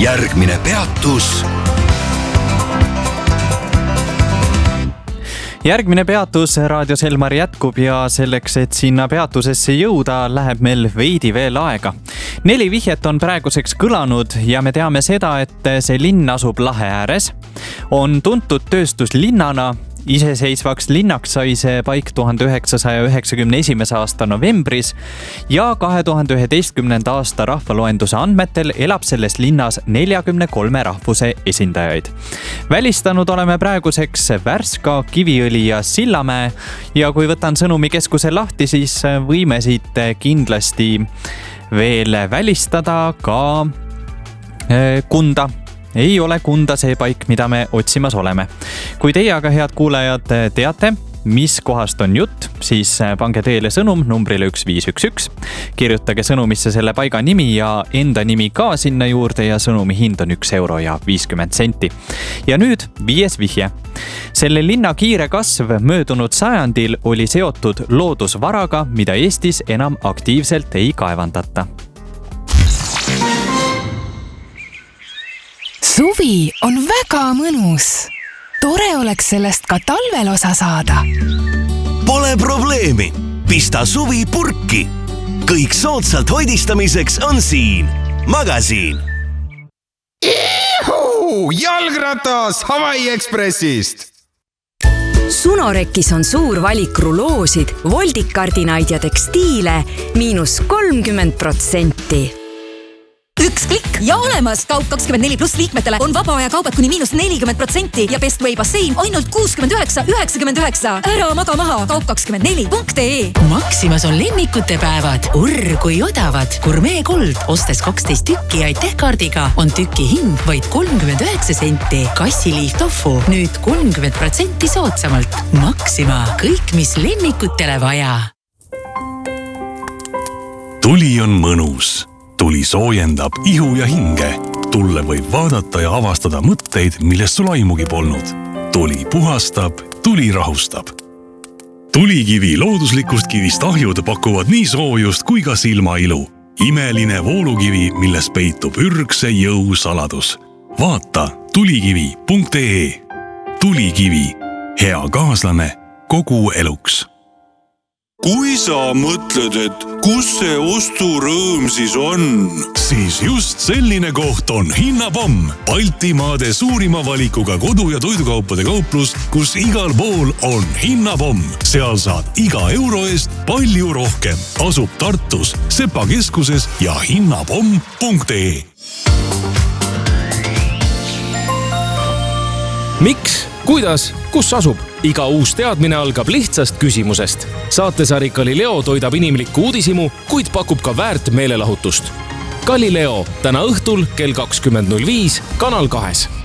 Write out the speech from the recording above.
järgmine peatus. Järgmine peatus raadios Elmar jätkub ja selleks, et sinna peatusesse jõuda, läheb meil veidi veel aega. 4 vihjet on praeguseks kõlanud ja me teame seda, et see linn asub lahe ääres. On tuntud tööstuslinnana. Iseseisvaks linnaks sai see paik 1991. aasta novembris ja 2011. aasta rahvaloenduse andmetel elab selles linnas 43 rahvuse esindajaid. Välistanud oleme praeguseks Värska, Kiviõli ja Sillamäe ja kui võtan sõnumikeskuse lahti, siis võime siit kindlasti veel välistada ka Kunda. Ei ole Kunda see paik, mida me otsimas oleme. Kui teie aga, head kuulajad, teate, mis kohast on jutt, siis pange teele sõnum numbrile 1511. Kirjutage sõnumisse selle paiga nimi ja enda nimi ka sinna juurde ja sõnumi hind on 1 € ja 50 senti. Ja nüüd 5. vihje. Selle linna kiire kasv möödunud sajandil oli seotud loodusvaraga, mida Eestis enam aktiivselt ei kaevandata. Suvi on väga mõnus. Tore oleks sellest ka talvel osa saada. Pole probleemi. Pista suvi purki. Kõik soodsalt hoidistamiseks on siin. Magasiin. Jalgratas Hawaii Expressist. Sunorekis on suur valik ruloosid, voldikardinaid ja tekstiile –30%. Üks klikk ja olemas! Kaup24+ liikmetele on vaba aja kaubad kuni –40% ja Bestway bassein ainult 69,99. Ära maga maha kaup24.ee. Maximas on lemmikute päevad. Urr kui odavad. Gourmet Gold ostes 12 tükki ja IT-kaardiga on tüki hind vaid 39 senti. Kassiliif tofu nüüd 30% soodsamalt. Maxima. Kõik, mis lemmikutele vaja. Tuli on mõnus. Tuli soojendab ihu ja hinge. Tulle võib vaadata ja avastada mõtteid, millest sul aimugi polnud. Tuli puhastab, tuli rahustab. Tulikivi looduslikust kivist ahjud pakuvad nii soojust kui ka silmailu. Imeline voolukivi, milles peitub ürgse jõu saladus. Vaata tulikivi.ee. Tulikivi. Hea kaaslane kogu eluks. Kui sa mõtled, et kus see osturõõm siis on? Siis just selline koht on Hinnapomm. Baltimaade suurima valikuga kodu- ja toidukaupade kauplus, kus igal pool on Hinnapomm. Seal saad iga euro eest palju rohkem. Asub Tartus, Sepa keskuses ja hinnapomm.ee. Miks? Kuidas? Kus asub? Iga uus teadmine algab lihtsast küsimusest. Saatesari Galileo toidab inimlikku uudisimu, kuid pakub ka väärt meelelahutust. Galileo täna õhtul kell 20.05 Kanal 2.